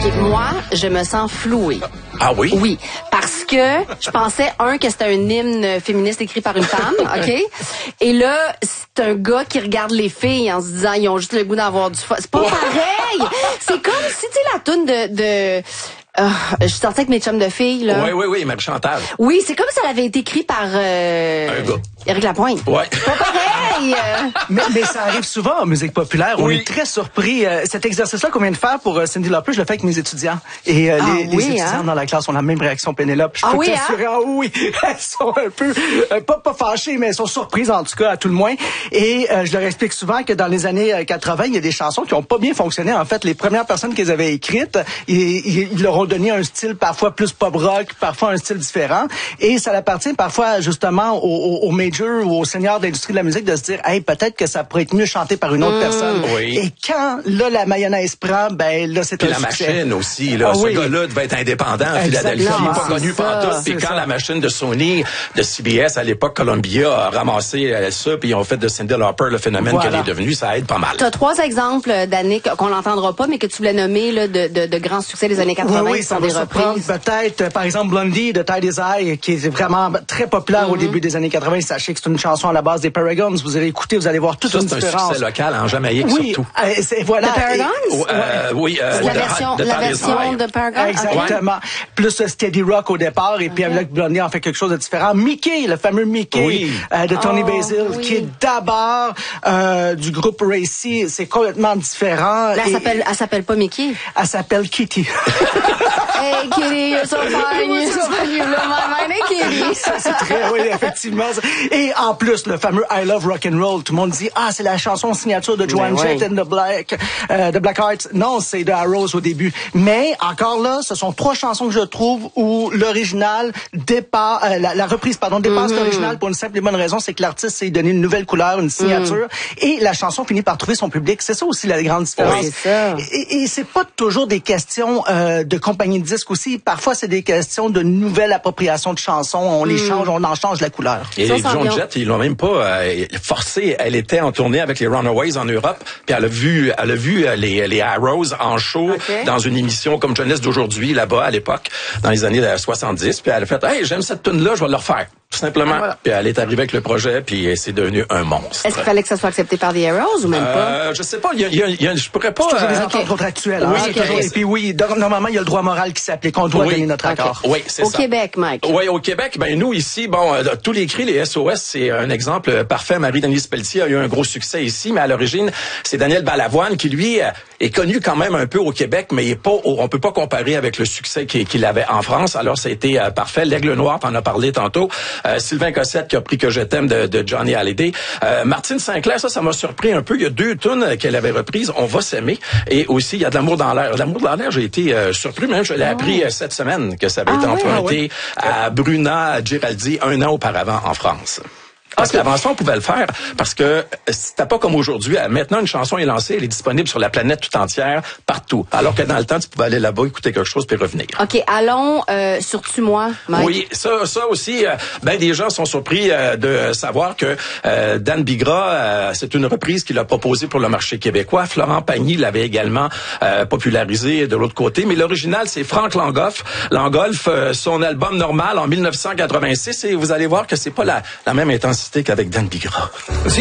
OK, moi, je me sens flouée. Ah oui? Oui, parce que je pensais, que c'était un hymne féministe écrit par une femme, OK? Et là, c'est un gars qui regarde les filles en se disant, ils ont juste le goût d'avoir du fun. C'est pas pareil! C'est comme si, tu sais, la toune de je suis sortie avec mes chums de filles, là. Oui, Marie Chantal. Oui, c'est comme si elle avait été écrite par un gars. Éric Lapointe. Ouais. C'est pas pareil! Mais ça arrive souvent en musique populaire. On est très surpris. Cet exercice-là qu'on vient de faire pour Cyndi Lauper, je le fais avec mes étudiants. Et les étudiants dans la classe ont la même réaction, Pénélope. Je peux t'assurer, oui, elles sont un peu, pas fâchées, mais elles sont surprises en tout cas, à tout le moins. Et je leur explique souvent que dans les années 80, il y a des chansons qui ont pas bien fonctionné. En fait, les premières personnes qu'ils avaient écrites, ils leur ont donné un style parfois plus pop rock, parfois un style différent. Et ça appartient parfois justement aux majors ou aux seigneurs de l'industrie de la musique de se dire, hey, peut-être que ça pourrait être mieux chanté par une autre personne. Oui. Et quand là la mayonnaise prend, ben là c'est un succès. Puis la machine aussi, là, ce gars-là devait être indépendant à Philadelphie, pas connu partout. Puis quand la machine de Sony, de CBS à l'époque Columbia a ramassé ça, puis ils ont fait de Cyndi Lauper le phénomène qu'elle est devenue, ça aide pas mal. Tu as 3 exemples d'années qu'on n'entendra pas, mais que tu voulais nommer là, de grands succès des années 80 oui, qui sont des reprises. Peut-être, par exemple, Blondie de Tidy's Eye, qui est vraiment très populaire au début des années 80. Sachez que c'est une chanson à la base des Paragons. Vous irez écouter, vous allez voir toute une différence. C'est un succès local en Jamaïque, surtout. Voilà. The Paragons? Oui. La version de Paragons? Exactement. Okay. Plus Steady Rock au départ, et puis avec Blondie, on fait quelque chose de différent. Mickey, le fameux Mickey de Tony Basil, qui est d'abord du groupe Racy. C'est complètement différent. Là, elle s'appelle pas Mickey. Elle s'appelle Kitty. Hey Kitty, you're so fine, you're so fine, you blow my mind, hey Kitty. Ça, c'est très, oui, effectivement. Et en plus, le fameux I Love Rock and Roll, tout le monde dit, c'est la chanson signature de Joan Jett and the Blackhearts. Non, c'est de Arrows au début. Mais, encore là, ce sont 3 chansons que je trouve où l'original dépasse, la reprise, dépasse l'original pour une simple et bonne raison, c'est que l'artiste s'est donné une nouvelle couleur, une signature, et la chanson finit par trouver son public. C'est ça aussi la grande différence. Oui, c'est ça. Et c'est pas toujours des questions de compagnie de disques aussi. Parfois, c'est des questions de nouvelle appropriation de chansons. On les change, on en change la couleur. Et Joan Jett, ils l'ont même pas forcé. Elle était en tournée avec les Runaways en Europe, puis elle a vu les Arrows en show dans une émission comme Jeunesse d'aujourd'hui, là-bas, à l'époque, dans les années 70. Puis elle a fait, hey, j'aime cette tune-là, je vais le refaire. Tout simplement. Puis elle est arrivée avec le projet, puis c'est devenu un monstre. Est-ce qu'il fallait que ça soit accepté par The Arrows ou même pas? Je sais pas. Je pourrais pas. C'est toujours des ententes contractuelles. Et puis normalement, il y a le droit moral qui s'applique. On doit donner notre accord. Oui, c'est ça. Au Québec, Mike. Oui, au Québec, nous ici, tous les cris, les SOS, c'est un exemple parfait. Marie-Denise Pelletier a eu un gros succès ici, mais à l'origine, c'est Daniel Balavoine qui, lui, est connu quand même un peu au Québec, mais on peut pas comparer avec le succès qu'il avait en France. Alors, ça a été parfait. L'Aigle Noir, t'en as parlé tantôt. Sylvain Cossette qui a pris Que je t'aime de Johnny Hallyday. Martine Sinclair, ça m'a surpris un peu. Il y a 2 tunes qu'elle avait reprises. On va s'aimer. Et aussi, il y a de l'amour dans l'air. L'amour dans l'air, j'ai été surpris. Même, je l'ai appris cette semaine que ça avait été emprunté à Bruna Giraldi 1 an auparavant en France. Parce qu'avant ça, on pouvait le faire parce que c'était pas comme aujourd'hui. Maintenant, une chanson est lancée, elle est disponible sur la planète tout entière, partout. Alors que dans le temps, tu pouvais aller là-bas, écouter quelque chose puis revenir. OK, allons sur Tue-moi, Mike. Oui, ça aussi, des gens sont surpris de savoir que Dan Bigra, c'est une reprise qu'il a proposée pour le marché québécois. Florent Pagny l'avait également popularisé de l'autre côté. Mais l'original, c'est Franck Langolf, son album Normal en 1986. Et vous allez voir que c'est pas la même intensité qu'avec Dan Bigra.